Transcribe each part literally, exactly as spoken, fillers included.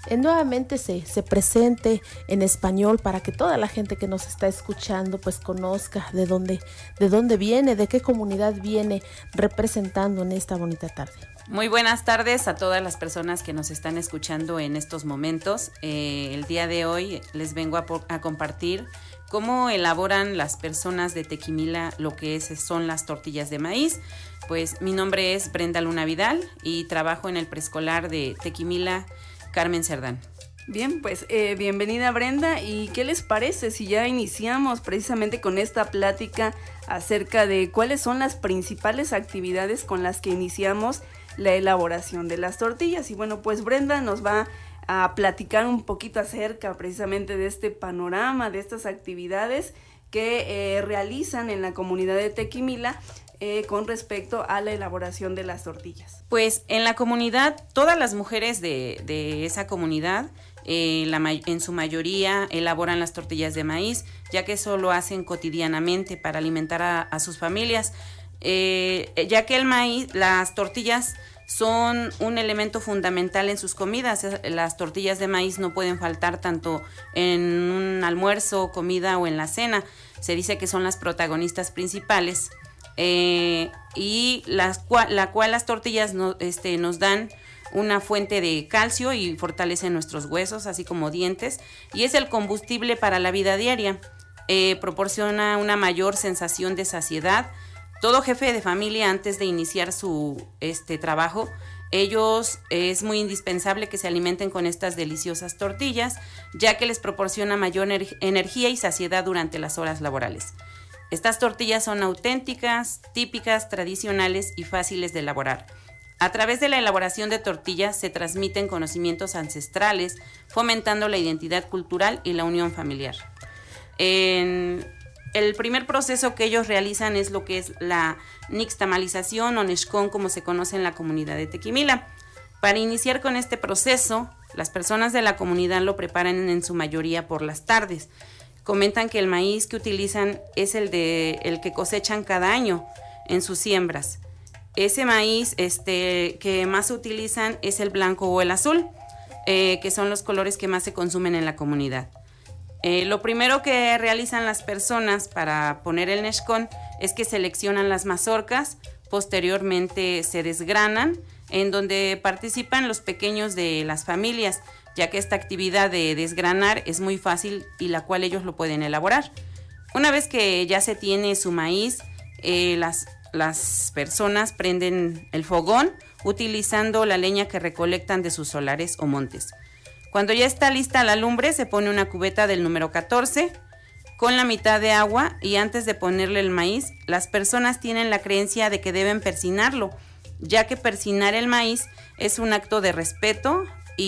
eh, nuevamente se, se presente en español para que toda la gente que nos está escuchando pues conozca de dónde, de dónde viene, de qué comunidad viene representando en esta bonita tarde. Muy buenas tardes a todas las personas que nos están escuchando en estos momentos. Eh, el día de hoy les vengo a, a compartir cómo elaboran las personas de Tequimila lo que es, son las tortillas de maíz. Pues mi nombre es Brenda Luna Vidal y trabajo en el preescolar de Tequimila Carmen Cerdán. Bien, pues eh, bienvenida Brenda, y ¿qué les parece si ya iniciamos precisamente con esta plática acerca de cuáles son las principales actividades con las que iniciamos la elaboración de las tortillas? Y bueno, pues Brenda nos va a platicar un poquito acerca precisamente de este panorama, de estas actividades que eh, realizan en la comunidad de Tequimila eh, con respecto a la elaboración de las tortillas. Pues en la comunidad, todas las mujeres de, de esa comunidad, eh, la, en su mayoría elaboran las tortillas de maíz, ya que eso lo hacen cotidianamente para alimentar a, a sus familias. Eh, ya que el maíz, las tortillas son un elemento fundamental en sus comidas. Las tortillas de maíz no pueden faltar tanto en un almuerzo, comida o en la cena. Se dice que son las protagonistas principales, eh, y las cual, la cual las tortillas no, este, nos dan una fuente de calcio y fortalecen nuestros huesos, así como dientes, y es el combustible para la vida diaria. Eh, proporciona una mayor sensación de saciedad. Todo jefe de familia, antes de iniciar su este trabajo, ellos es muy indispensable que se alimenten con estas deliciosas tortillas, ya que les proporciona mayor ener- energía y saciedad durante las horas laborales. Estas tortillas son auténticas, típicas, tradicionales y fáciles de elaborar. A través de la elaboración de tortillas se transmiten conocimientos ancestrales, fomentando la identidad cultural y la unión familiar. En El primer proceso que ellos realizan es lo que es la nixtamalización o nexcón, como se conoce en la comunidad de Tequimila. Para iniciar con este proceso, las personas de la comunidad lo preparan en su mayoría por las tardes. Comentan que el maíz que utilizan es el, de, el que cosechan cada año en sus siembras. Ese maíz este, que más se utilizan es el blanco o el azul, eh, que son los colores que más se consumen en la comunidad. Eh, lo primero que realizan las personas para poner el nexcón es que seleccionan las mazorcas, posteriormente se desgranan, en donde participan los pequeños de las familias, ya que esta actividad de desgranar es muy fácil y la cual ellos lo pueden elaborar. Una vez que ya se tiene su maíz, eh, las, las personas prenden el fogón utilizando la leña que recolectan de sus solares o montes. Cuando ya está lista la lumbre, se pone una cubeta del número catorce con la mitad de agua, y antes de ponerle el maíz, las personas tienen la creencia de que deben persinarlo, ya que persinar el maíz es un acto de respeto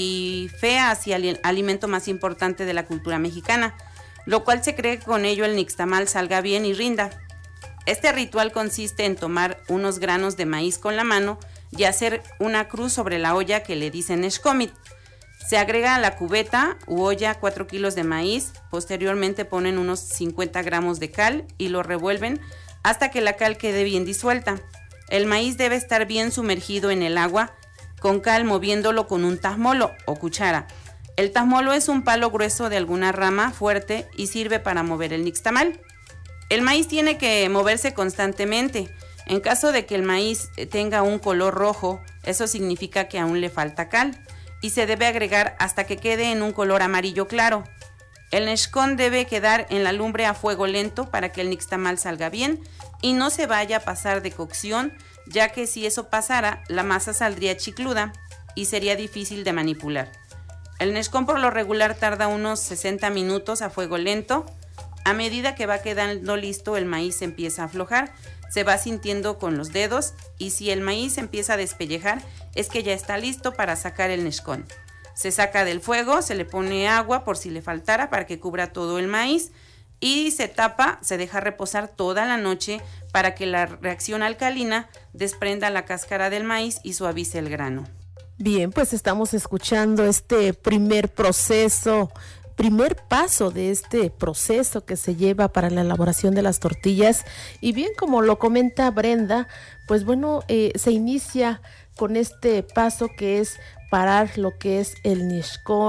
y fe hacia el alimento más importante de la cultura mexicana, lo cual se cree que con ello el nixtamal salga bien y rinda. Este ritual consiste en tomar unos granos de maíz con la mano y hacer una cruz sobre la olla que le dicen nexcomit. Se agrega a la cubeta u olla cuatro kilos de maíz, posteriormente ponen unos cincuenta gramos de cal y lo revuelven hasta que la cal quede bien disuelta. El maíz debe estar bien sumergido en el agua con cal, moviéndolo con un tajmolo o cuchara. El tajmolo es un palo grueso de alguna rama fuerte y sirve para mover el nixtamal. El maíz tiene que moverse constantemente. En caso de que el maíz tenga un color rojo, eso significa que aún le falta cal, y se debe agregar hasta que quede en un color amarillo claro. El nexcón debe quedar en la lumbre a fuego lento para que el nixtamal salga bien y no se vaya a pasar de cocción, ya que si eso pasara, la masa saldría chicluda y sería difícil de manipular. El nexcón por lo regular tarda unos sesenta minutos a fuego lento. A medida que va quedando listo, el maíz se empieza a aflojar, se va sintiendo con los dedos, y si el maíz empieza a despellejar, es que ya está listo para sacar el nexcón. Se saca del fuego, se le pone agua por si le faltara para que cubra todo el maíz, y se tapa, se deja reposar toda la noche para que la reacción alcalina desprenda la cáscara del maíz y suavice el grano. Bien, pues estamos escuchando este primer proceso, primer paso de este proceso que se lleva para la elaboración de las tortillas. Y bien, como lo comenta Brenda, pues bueno, eh, se inicia con este paso que es parar lo que es el nexcón.